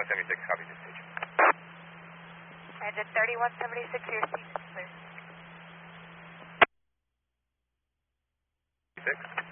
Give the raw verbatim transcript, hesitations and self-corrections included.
thirty-one seventy-six, copy this station. Engine thirty-one seventy-six, your seat is clear. Six.